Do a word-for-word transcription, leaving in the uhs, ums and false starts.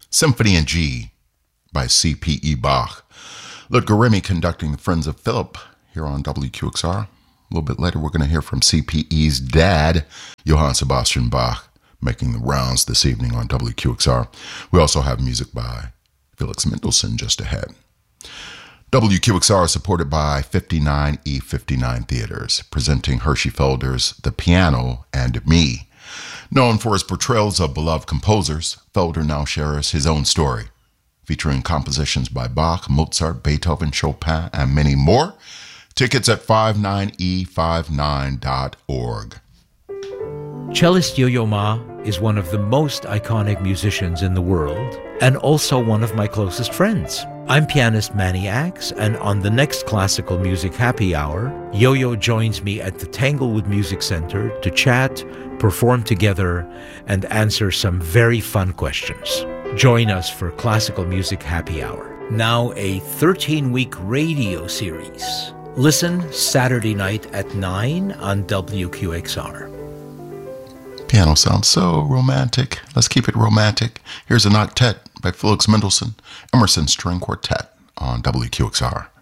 Symphony in G by C P E Bach. Ludger Remy conducting the Friends of Philip here on W Q X R. A little bit later, we're going to hear from C P E's dad, Johann Sebastian Bach, making the rounds this evening on W Q X R. We also have music by Felix Mendelssohn just ahead. W Q X R is supported by fifty-nine E fifty-nine Theaters, presenting Hershey Felder's The Piano and Me. Known for his portrayals of beloved composers, Felder now shares his own story, featuring compositions by Bach, Mozart, Beethoven, Chopin, and many more. Tickets at fifty-nine E fifty-nine dot org. Cellist Yo-Yo Ma is one of the most iconic musicians in the world and also one of my closest friends. I'm pianist Manny Axe, and on the next Classical Music Happy Hour, Yo-Yo joins me at the Tanglewood Music Center to chat, perform together, and answer some very fun questions. Join us for Classical Music Happy Hour, now a thirteen-week radio series. Listen Saturday night at nine on W Q X R. Piano sounds so romantic. Let's keep it romantic. Here's an octet by Felix Mendelssohn, Emerson String Quartet on W Q X R.